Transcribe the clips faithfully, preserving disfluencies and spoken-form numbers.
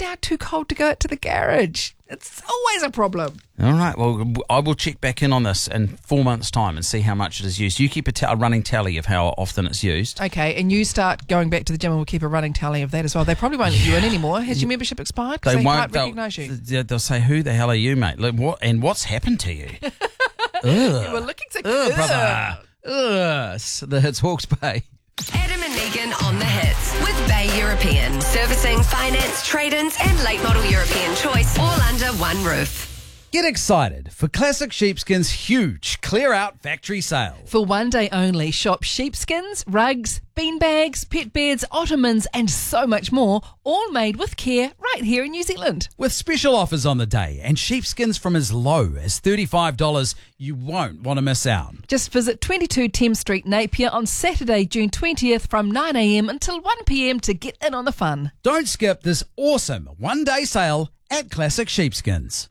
now too cold to go out to the garage. It's always a problem. All right, well, I will check back in on this in four months' time and see how much it is used. You keep a, t- a running tally of how often it's used. Okay, and you start going back to the gym and we'll keep a running tally of that as well. They probably won't let you in anymore. Has your membership expired? Because they, they can't recognise you. They'll, they'll say, who the hell are you, mate? Like, what? And what's happened to you? You were looking so Ugh, good. brother. Ugh. The Hits Hawke's Bay. Adam and Megan on the hits with Bay European. Servicing, finance, trade-ins and late model European choice all under one roof. Get excited for Classic Sheepskin's huge clear-out factory sale. For one day only, shop sheepskins, rugs, beanbags, pet beds, ottomans and so much more, all made with care right here in New Zealand. With special offers on the day and sheepskins from as low as thirty-five dollars, you won't want to miss out. Just visit twenty-two Thames Street, Napier on Saturday, June twentieth from nine a.m. until one p.m. to get in on the fun. Don't skip this awesome one-day sale at Classic Sheepskins.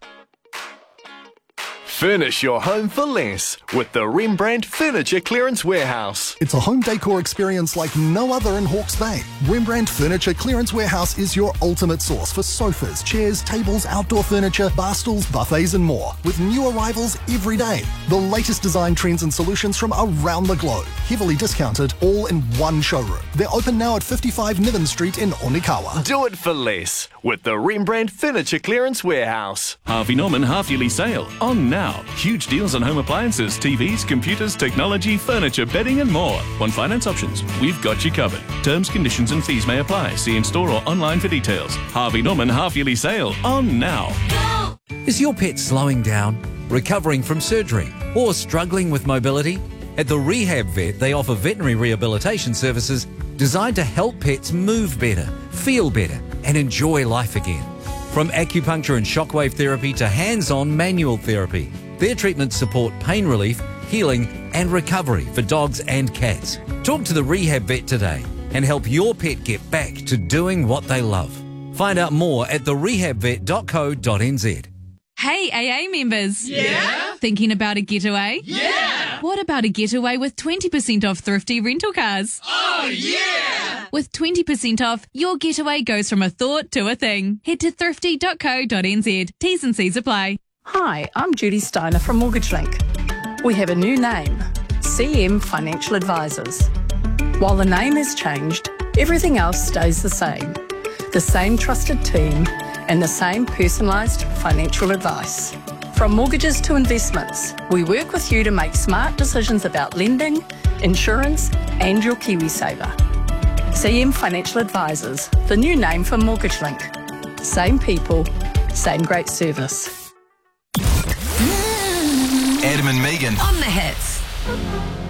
Furnish your home for less with the Rembrandt Furniture Clearance Warehouse. It's a home decor experience like no other in Hawke's Bay. Rembrandt Furniture Clearance Warehouse is your ultimate source for sofas, chairs, tables, outdoor furniture, bar stools, buffets and more. With new arrivals every day. The latest design trends and solutions from around the globe. Heavily discounted, all in one showroom. They're open now at fifty-five Niven Street in Onikawa. Do it for less with the Rembrandt Furniture Clearance Warehouse. Harvey Norman half-yearly sale on now. Huge deals on home appliances, T Vs, computers, technology, furniture, bedding and more. On finance options, we've got you covered. Terms, conditions and fees may apply. See in-store or online for details. Harvey Norman half-yearly sale on now. Is your pet slowing down, recovering from surgery or struggling with mobility? At the Rehab Vet, they offer veterinary rehabilitation services designed to help pets move better, feel better and enjoy life again. From acupuncture and shockwave therapy to hands-on manual therapy, their treatments support pain relief, healing and recovery for dogs and cats. Talk to the Rehab Vet today and help your pet get back to doing what they love. Find out more at the rehab vet dot co dot n z. Hey A A members. Yeah? Thinking about a getaway? Yeah! What about a getaway with twenty percent off thrifty rental cars? Oh yeah! With twenty percent off, your getaway goes from a thought to a thing. Head to thrifty dot co dot n z. T's and C's apply. Hi, I'm Judy Steiner from Mortgage Link. We have a new name, C M Financial Advisors. While the name has changed, everything else stays the same. The same trusted team and the same personalised financial advice. From mortgages to investments, we work with you to make smart decisions about lending, insurance and your KiwiSaver. C M Financial Advisors, the new name for Mortgage Link. Same people, same great service. Adam and Megan On the hits.